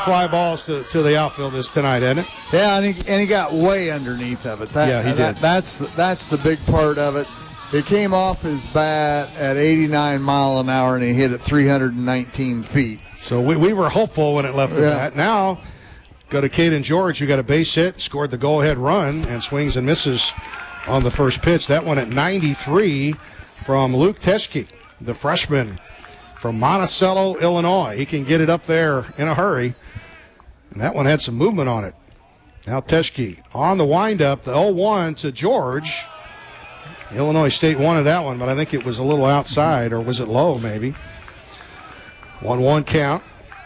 fly balls to the outfield tonight, isn't it? Yeah, and he got way underneath of it. He did. That's the big part of it. It came off his bat at 89 mile an hour, and he hit it 319 feet. So we were hopeful when it left the bat. Now, go to Caden George, who got a base hit, scored the go-ahead run, and swings and misses on the first pitch. That one at 93 from Luke Teschke, the freshman from Monticello, Illinois. He can get it up there in a hurry. And that one had some movement on it. Now Teschke on the windup, the 0-1 to George. Illinois State wanted that one, but I think it was a little outside, or was it low maybe? 1-1 count.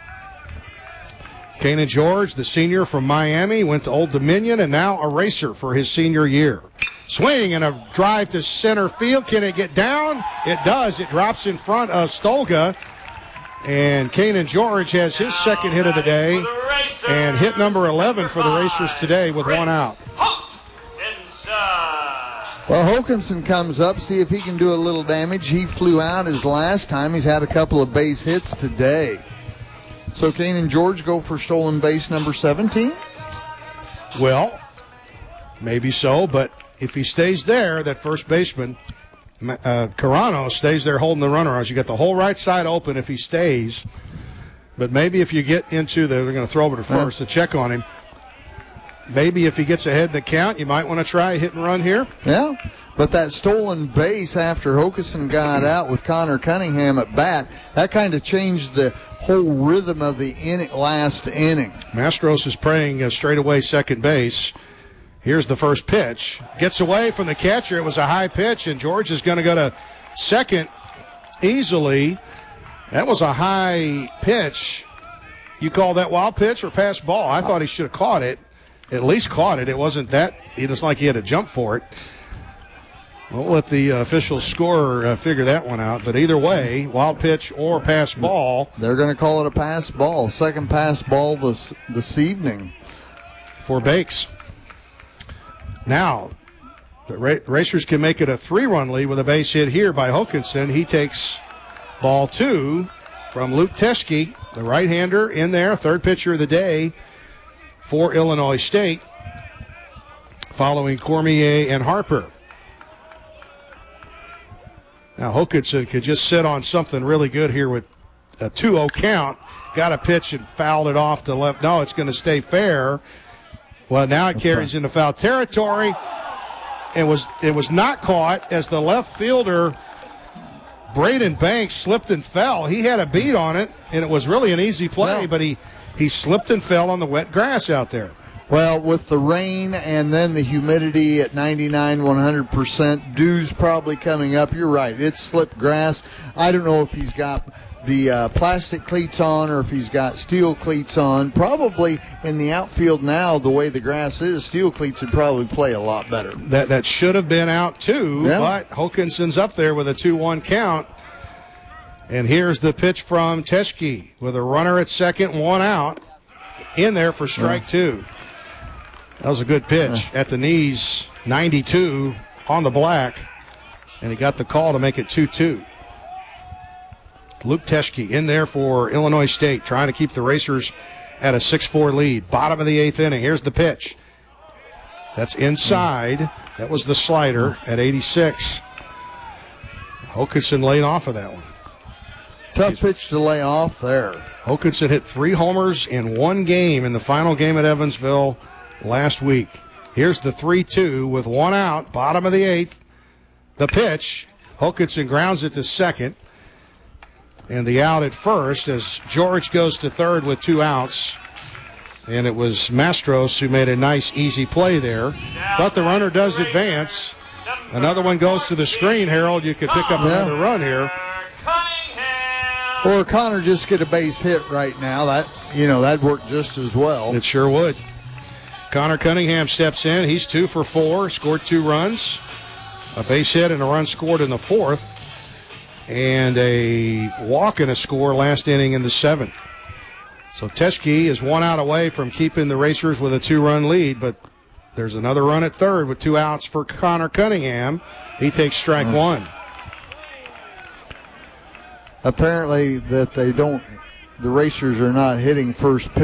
Caden George, the senior from Miami, went to Old Dominion and now a racer for his senior year. Swing and a drive to center field. Can it get down? It does. It drops in front of Stolga. And Caden George has his second hit of the day and hit number 11 for the Racers today with one out. Well, Hokanson comes up, see if he can do a little damage. He flew out his last time. He's had a couple of base hits today. So Caden George go for stolen base number 17? Well, maybe so, but if he stays there, that first baseman, Carano, stays there holding the runner. You got the whole right side open if he stays. But maybe if you get into they're going to throw over to first to check on him. Maybe if he gets ahead in the count, you might want to try a hit and run here. Yeah, but that stolen base after Hokanson got out with Connor Cunningham at bat, that kind of changed the whole rhythm of the last inning. Mastros is playing straight away second base. Here's the first pitch. Gets away from the catcher. It was a high pitch, and George is going to go to second easily. That was a high pitch. You call that wild pitch or pass ball? I thought he should have caught it. At least caught it. It wasn't that. It was like he had to jump for it. We'll let the official scorer figure that one out. But either way, wild pitch or pass ball. They're going to call it a pass ball. Second pass ball this evening. For Bakes. Now, the Racers can make it a 3-run lead with a base hit here by Hokanson. He takes ball 2 from Luke Teschke, the right-hander in there, third pitcher of the day for Illinois State, following Cormier and Harper. Now Hokanson could just sit on something really good here with a 2-0 count. Got a pitch and fouled it off to left. No, it's going to stay fair. Well, now it carries into foul territory. It was not caught as the left fielder, Braden Banks, slipped and fell. He had a beat on it, and it was really an easy play, but he slipped and fell on the wet grass out there. Well, with the rain and then the humidity at 99, 100%, dew's probably coming up. You're right. It's slipped grass. I don't know if he's got the plastic cleats on or if he's got steel cleats on. Probably in the outfield now, the way the grass is, steel cleats would probably play a lot better. That should have been out too, but Hokanson's up there with a 2-1 count. And here's the pitch from Teschke with a runner at second, one out, in there for strike 2. That was a good pitch at the knees, 92 on the black, and he got the call to make it 2-2. Luke Teschke in there for Illinois State, trying to keep the Racers at a 6-4 lead. Bottom of the 8th inning. Here's the pitch. That's inside. That was the slider at 86. Hokanson laid off of that one. Tough pitch to lay off there. Hokanson hit 3 homers in one game in the final game at Evansville last week. Here's the 3-2 with one out, bottom of the 8th. The pitch. Hokanson grounds it to second. And the out at first as George goes to third with 2 outs. And it was Mastros who made a nice, easy play there. But the runner does advance. Another one goes to the screen, Harold. You could pick up another run here. Or Connor just get a base hit right now. That'd work just as well. It sure would. Connor Cunningham steps in. He's 2 for 4, scored 2 runs. A base hit and a run scored in the 4th. And a walk and a score last inning in the 7th. So Teschke is 1 out away from keeping the Racers with a 2-run lead, but there's another run at third with 2 outs for Connor Cunningham. He takes strike 1. Apparently the Racers are not hitting first pitch.